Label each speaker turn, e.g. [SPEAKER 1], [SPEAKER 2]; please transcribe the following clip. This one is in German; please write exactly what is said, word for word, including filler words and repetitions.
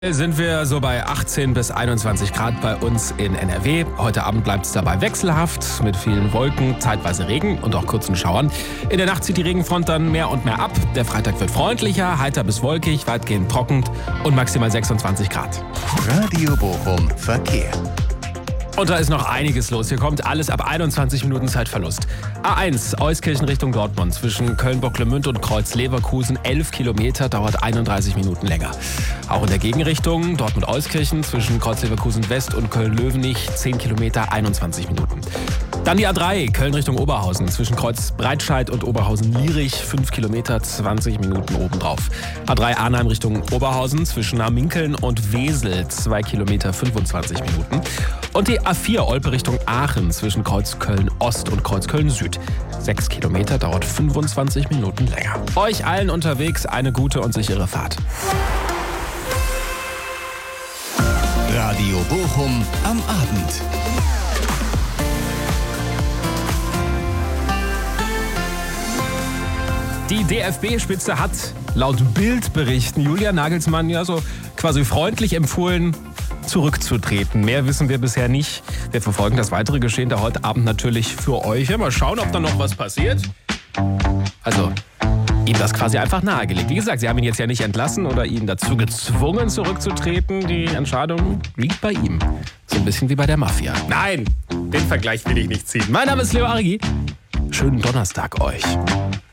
[SPEAKER 1] Sind wir so bei achtzehn bis einundzwanzig Grad bei uns in N R W. Heute Abend bleibt es dabei wechselhaft mit vielen Wolken, zeitweise Regen und auch kurzen Schauern. In der Nacht zieht die Regenfront dann mehr und mehr ab. Der Freitag wird freundlicher, heiter bis wolkig, weitgehend trocken und maximal sechsundzwanzig Grad.
[SPEAKER 2] Radio Bochum Verkehr.
[SPEAKER 1] Und da ist noch einiges los. Hier kommt alles ab einundzwanzig Minuten Zeitverlust. A eins, Euskirchen Richtung Dortmund. Zwischen Köln-Bocklemünd und Kreuz-Leverkusen elf Kilometer, dauert einunddreißig Minuten länger. Auch in der Gegenrichtung Dortmund-Euskirchen zwischen Kreuz-Leverkusen West und Köln-Löwenich zehn Kilometer, einundzwanzig Minuten. Dann die A drei, Köln Richtung Oberhausen. Zwischen Kreuz-Breitscheid und Oberhausen-Lierich fünf Kilometer, zwanzig Minuten obendrauf. A drei Arnheim Richtung Oberhausen. Zwischen Naminkeln und Wesel zwei Kilometer, fünfundzwanzig Minuten. Und die A vier Olpe Richtung Aachen zwischen Kreuz Köln-Ost und Kreuz Köln-Süd. sechs Kilometer, dauert fünfundzwanzig Minuten länger. Euch allen unterwegs eine gute und sichere Fahrt.
[SPEAKER 2] Radio Bochum am Abend.
[SPEAKER 1] Die D F B-Spitze hat laut Bild-Berichten Julian Nagelsmann ja so quasi freundlich empfohlen, zurückzutreten. Mehr wissen wir bisher nicht. Wir verfolgen das weitere Geschehen da heute Abend natürlich für euch. Ja, mal schauen, ob da noch was passiert. Also, ihm das quasi einfach nahegelegt. Wie gesagt, sie haben ihn jetzt ja nicht entlassen oder ihn dazu gezwungen, zurückzutreten. Die Entscheidung liegt bei ihm. So ein bisschen wie bei der Mafia. Nein, den Vergleich will ich nicht ziehen. Mein Name ist Leo Arigi. Schönen Donnerstag euch.